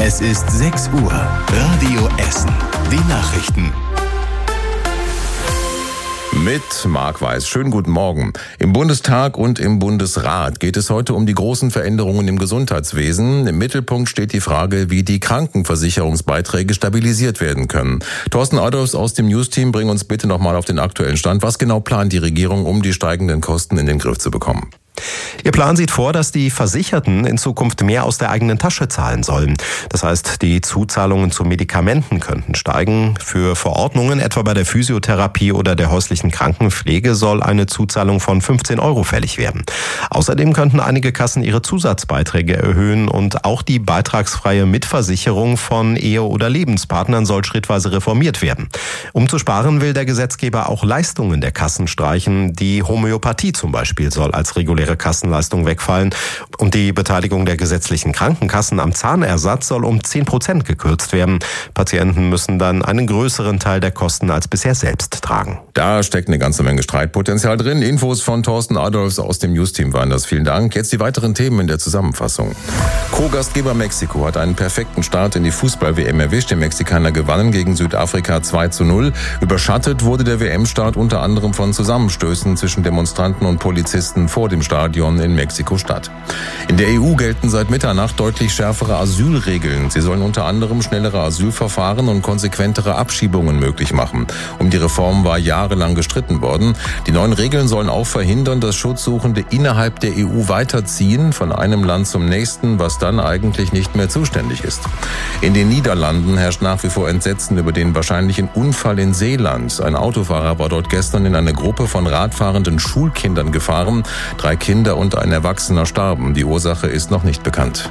Es ist 6 Uhr. Radio Essen. Die Nachrichten. Mit Marc Weiß. Schönen guten Morgen. Im Bundestag und im Bundesrat geht es heute um die großen Veränderungen im Gesundheitswesen. Im Mittelpunkt steht die Frage, wie die Krankenversicherungsbeiträge stabilisiert werden können. Thorsten Adolfs aus dem News-Team, bring uns bitte nochmal auf den aktuellen Stand. Was genau plant die Regierung, um die steigenden Kosten in den Griff zu bekommen? Ihr Plan sieht vor, dass die Versicherten in Zukunft mehr aus der eigenen Tasche zahlen sollen. Das heißt, die Zuzahlungen zu Medikamenten könnten steigen. Für Verordnungen, etwa bei der Physiotherapie oder der häuslichen Krankenpflege, soll eine Zuzahlung von 15 € fällig werden. Außerdem könnten einige Kassen ihre Zusatzbeiträge erhöhen und auch die beitragsfreie Mitversicherung von Ehe- oder Lebenspartnern soll schrittweise reformiert werden. Um zu sparen, will der Gesetzgeber auch Leistungen der Kassen streichen. Die Homöopathie zum Beispiel soll als reguläre Kassenleistung wegfallen und die Beteiligung der gesetzlichen Krankenkassen am Zahnersatz soll um 10% gekürzt werden. Patienten müssen dann einen größeren Teil der Kosten als bisher selbst tragen. Da steckt eine ganze Menge Streitpotenzial drin. Infos von Thorsten Adolfs aus dem News-Team waren das. Vielen Dank. Jetzt die weiteren Themen in der Zusammenfassung. Co-Gastgeber Mexiko hat einen perfekten Start in die Fußball-WM erwischt. Die Mexikaner gewannen gegen Südafrika 2:0. Überschattet wurde der WM-Start unter anderem von Zusammenstößen zwischen Demonstranten und Polizisten vor dem Stadion in Mexiko-Stadt. In der EU gelten seit Mitternacht deutlich schärfere Asylregeln. Sie sollen unter anderem schnellere Asylverfahren und konsequentere Abschiebungen möglich machen. Um die Reform war jahrelang gestritten worden. Die neuen Regeln sollen auch verhindern, dass Schutzsuchende innerhalb der EU weiterziehen von einem Land zum nächsten, was dann eigentlich nicht mehr zuständig ist. In den Niederlanden herrscht nach wie vor Entsetzen über den wahrscheinlichen Unfall in Zeeland. Ein Autofahrer war dort gestern in eine Gruppe von radfahrenden Schulkindern gefahren. 3 Kinder und ein Erwachsener starben. Die Ursache ist noch nicht bekannt.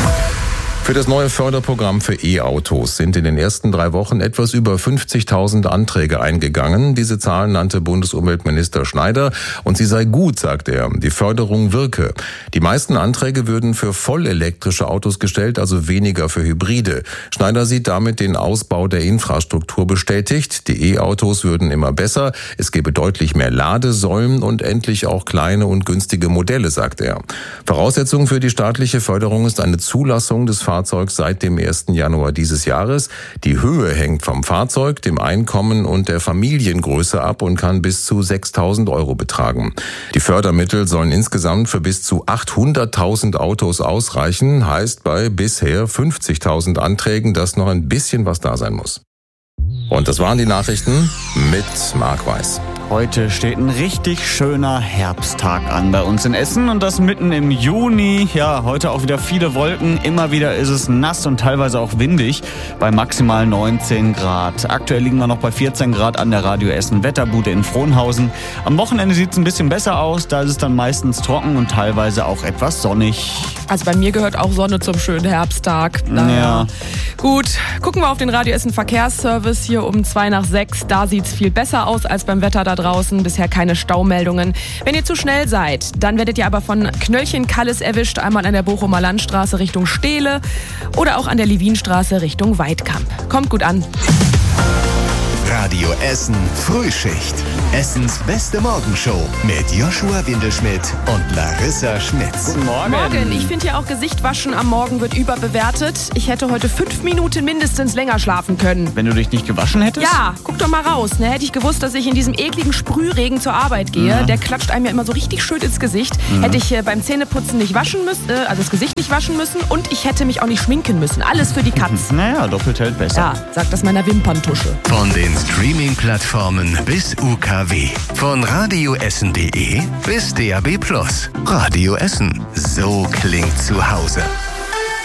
Für das neue Förderprogramm für E-Autos sind in den ersten 3 Wochen etwas über 50.000 Anträge eingegangen. Diese Zahlen nannte Bundesumweltminister Schneider und sie sei gut, sagt er. Die Förderung wirke. Die meisten Anträge würden für vollelektrische Autos gestellt, also weniger für Hybride. Schneider sieht damit den Ausbau der Infrastruktur bestätigt. Die E-Autos würden immer besser. Es gebe deutlich mehr Ladesäulen und endlich auch kleine und günstige Modelle, sagt er. Voraussetzung für die staatliche Förderung ist eine Zulassung des Fahrzeugs seit dem 1. Januar dieses Jahres. Die Höhe hängt vom Fahrzeug, dem Einkommen und der Familiengröße ab und kann bis zu 6.000 € betragen. Die Fördermittel sollen insgesamt für bis zu 800.000 Autos ausreichen, heißt bei bisher 50.000 Anträgen, dass noch ein bisschen was da sein muss. Und das waren die Nachrichten mit Marc Weiß. Heute steht ein richtig schöner Herbsttag an bei uns in Essen und das mitten im Juni. Ja, heute auch wieder viele Wolken. Immer wieder ist es nass und teilweise auch windig bei maximal 19 Grad. Aktuell liegen wir noch bei 14 Grad an der Radio Essen Wetterbude in Frohnhausen. Am Wochenende sieht es ein bisschen besser aus. Da ist es dann meistens trocken und teilweise auch etwas sonnig. Also bei mir gehört auch Sonne zum schönen Herbsttag. Ja. Gut, gucken wir auf den Radio Essen Verkehrsservice hier um 5:55. Da sieht es viel besser aus als beim Wetter da draußen. Bisher keine Staumeldungen. Wenn ihr zu schnell seid, dann werdet ihr aber von Knöllchen-Kalles erwischt. Einmal an der Bochumer Landstraße Richtung Steele oder auch an der Levinstraße Richtung Weidkamp. Kommt gut an. Radio Essen Frühschicht. Essens beste Morgenshow mit Joshua Windelschmidt und Larissa Schmitz. Guten Morgen. Morgen. Ich finde ja auch, Gesicht waschen am Morgen wird überbewertet. Ich hätte heute 5 Minuten mindestens länger schlafen können. Wenn du dich nicht gewaschen hättest? Ja, guck doch mal raus. Ne? Hätte ich gewusst, dass ich in diesem ekligen Sprühregen zur Arbeit gehe, der klatscht einem ja immer so richtig schön ins Gesicht. Hätte ich beim Zähneputzen nicht waschen müssen, also das Gesicht nicht waschen müssen und ich hätte mich auch nicht schminken müssen. Alles für die Katz. Naja, doppelt hält besser. Ja, sagt das meiner Wimperntusche. Von den Streaming-Plattformen bis UKW. Von radioessen.de bis DAB+. Radio Essen. So klingt zu Hause.